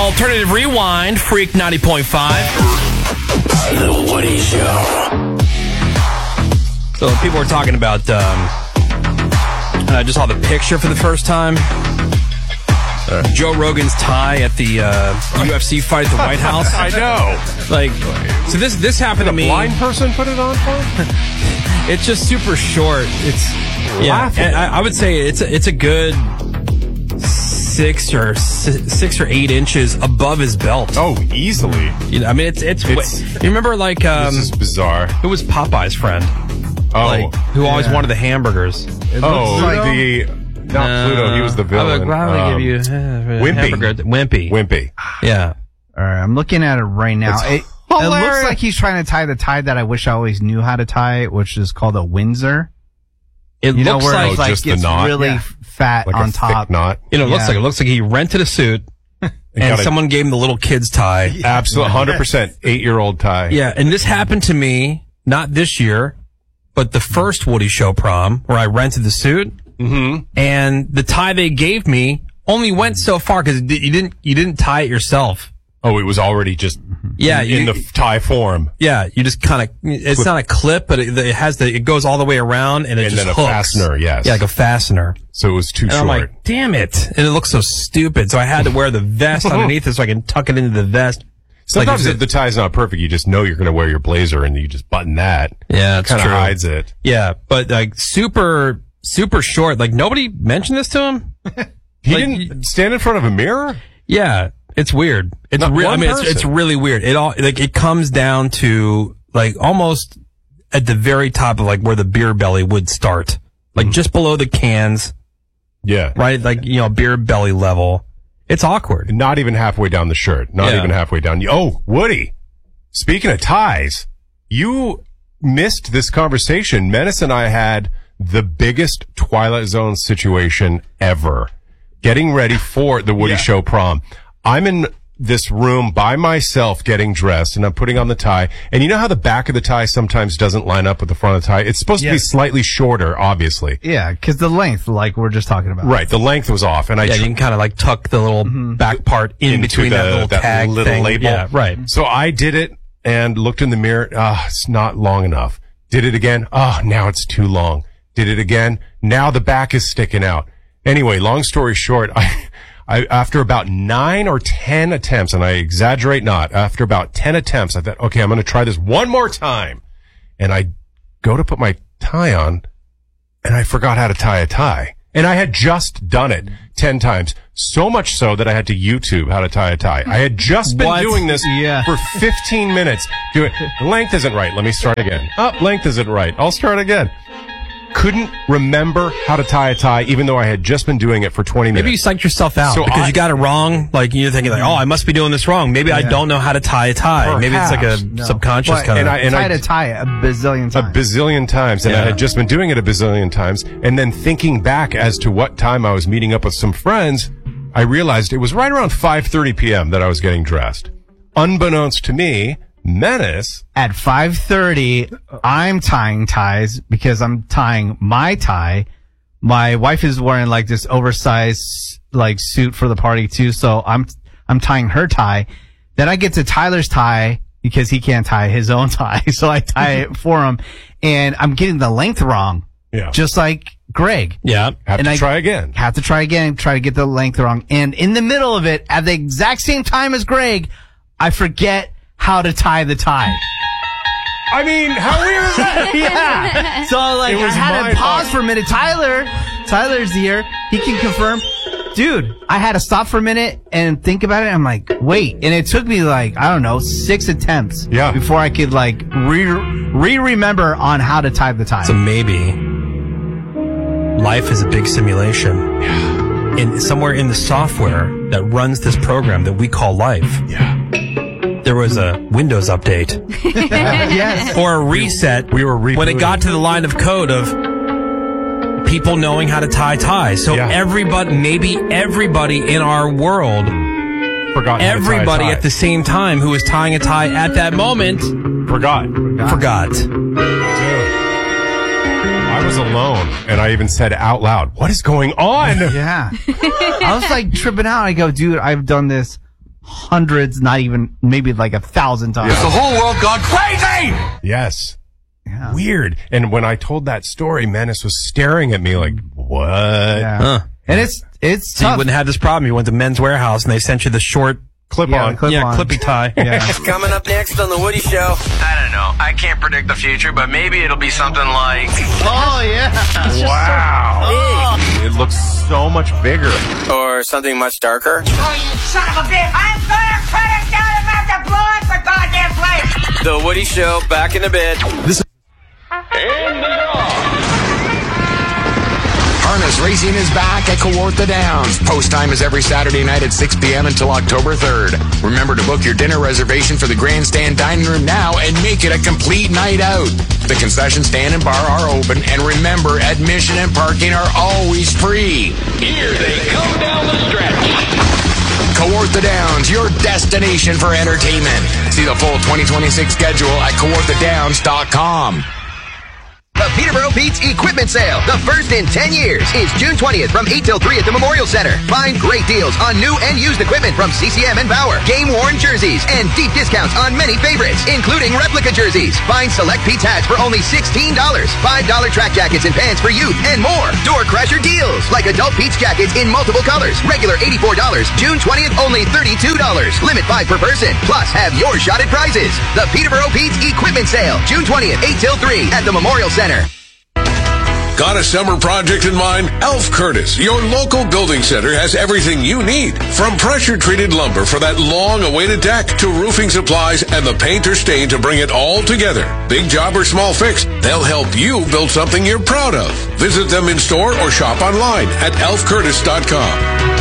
Alternative Rewind, Freak 90.5. The Woody Show. So people were talking about, I just saw the picture for the first time. Joe Rogan's tie at the UFC fight at the White House. I know. Like, so this happened to me. A blind person put it on for him? It's just super short. It's and I would say it's a good 6 or 8 inches above his belt. Oh, easily. You know, I mean, it's you remember like this is bizarre. Who was Popeye's friend? Oh, like, who always wanted the hamburgers? Not Pluto. He was the villain. I would give you Wimpy. Wimpy. Yeah. All right, I'm looking at it right now. It looks like he's trying to tie the tie that I wish I always knew how to tie, which is called a Windsor. It looks where like it's the knot? really fat Like on a top. thick knot. You know, it looks like he rented a suit and someone gave him the little kid's tie. Absolutely, 100% 8-year-old tie. Yeah, and this happened to me not this year, but the first Woody Show prom where I rented the suit, and the tie they gave me only went so far because you didn't tie it yourself. Oh, it was already just in the tie form. Yeah, you just kind of, it's not a clip, but it goes all the way around and just then a hooks. fastener, yes. Yeah, like a fastener. So it was too short. I'm like, damn it. And it looks so stupid. So I had to wear the vest underneath it so I can tuck it into the vest. Sometimes if the tie's not perfect, you just know you're going to wear your blazer and you just button that. Yeah, it's kind of true. hides it. Yeah, but like super short. Like nobody mentioned this to him. He didn't stand in front of a mirror? Yeah, it's weird. It's it's really weird. It comes down to like almost at the very top of like where the beer belly would start. Like just below the cans. Yeah. Right? Like, beer belly level. It's awkward. Not even halfway down the shirt. Not even halfway down. Oh, Woody, speaking of ties, you missed this conversation. Menace and I had the biggest Twilight Zone situation ever. Getting ready for the Woody Show prom. I'm in this room by myself getting dressed and I'm putting on the tie. And you know how the back of the tie sometimes doesn't line up with the front of the tie? It's supposed to be slightly shorter, obviously. Yeah, because the length, like we're just talking about. Right, the length was off. And you can kind of like tuck the little back part in between that little tag little thing. label. Yeah, right. So I did it and looked in the mirror. It's not long enough. Did it again. Now it's too long. Did it again. Now the back is sticking out. Anyway, long story short, I after about 9 or 10 attempts, and I exaggerate not, after about 10 attempts, I thought, okay, I'm going to try this one more time. And I go to put my tie on, and I forgot how to tie a tie. And I had just done it 10 times. So much so that I had to YouTube how to tie a tie. I had just been doing this for 15 minutes. The length isn't right. Let me start again. Length isn't right. I'll start again. Couldn't remember how to tie a tie, even though I had just been doing it for 20 minutes. Maybe you psyched yourself out because you got it wrong. Like you're thinking, like, I must be doing this wrong. Maybe I don't know how to tie a tie. Perhaps. Maybe it's like a subconscious kind of. I tried to tie it a bazillion times. A bazillion times, and I had just been doing it a bazillion times. And then thinking back as to what time I was meeting up with some friends, I realized it was right around 5:30 p.m. that I was getting dressed. Unbeknownst to me, Menace. At 5:30, I'm tying ties because I'm tying my tie. My wife is wearing like this oversized like suit for the party too, so I'm tying her tie. Then I get to Tyler's tie because he can't tie his own tie, so I tie it for him, and I'm getting the length wrong. Yeah. Just like Greg. Yeah. Have to try again. Have to try again, try to get the length wrong. And in the middle of it, at the exact same time as Greg, I forget how to tie the tie. I mean, how weird is that? Yeah. So like I had to pause for a minute. Tyler's here. He can confirm. Dude, I had to stop for a minute and think about it. I'm like, wait. And it took me like, I don't know, 6 attempts. Yeah. Before I could like remember on how to tie the tie. So maybe life is a big simulation. Yeah. And somewhere in the software that runs this program that we call life. Yeah. There was a Windows update. Yes. Or a reset. We were rebooting. When it got to the line of code of people knowing how to tie ties. So maybe everybody in our world, everybody at the same time who was tying a tie at that moment, forgot. I was alone, and I even said out loud, "What is going on?" Yeah. I was like tripping out. I go, dude, I've done this hundreds, not even, maybe like 1,000 times. Has the whole world gone crazy? Yes. Yeah. Weird. And when I told that story, Menace was staring at me like, what? Yeah. Huh. And it's So you tough. wouldn't have this problem. You went to Men's Warehouse and they sent you the short Clip-on. clippy tie. Yeah. Coming up next on The Woody Show. I don't know. I can't predict the future, but maybe it'll be something like... Oh, yeah. Wow. It looks so much bigger. Or something much darker. Oh, you son of a bitch! I'm gonna cut it down and have to blow it for goddamn place! The Woody Show, back in a bit. Harness Racing is back at Kawartha Downs. Post time is every Saturday night at 6 p.m. until October 3rd. Remember to book your dinner reservation for the grandstand dining room now and make it a complete night out. The concession stand and bar are open, and remember, admission and parking are always free. Here they come down the stretch. Kawartha Downs, your destination for entertainment. See the full 2026 schedule at kawarthadowns.com. The Peterborough Pete's Equipment Sale, the first in 10 years, is June 20th from 8 till 3 at the Memorial Center. Find great deals on new and used equipment from CCM and Bauer, game-worn jerseys, and deep discounts on many favorites, including replica jerseys. Find select Pete's hats for only $16, $5 track jackets and pants for youth, and more. Door crasher deals, like adult Pete's jackets in multiple colors. Regular $84, June 20th only $32. Limit 5 per person, plus have your shot at prizes. The Peterborough Pete's Equipment Sale, June 20th, 8 till 3 at the Memorial Center. Got a summer project in mind? Elf Curtis, your local building center, has everything you need. From pressure-treated lumber for that long-awaited deck to roofing supplies and the paint or stain to bring it all together. Big job or small fix, they'll help you build something you're proud of. Visit them in store or shop online at elfcurtis.com.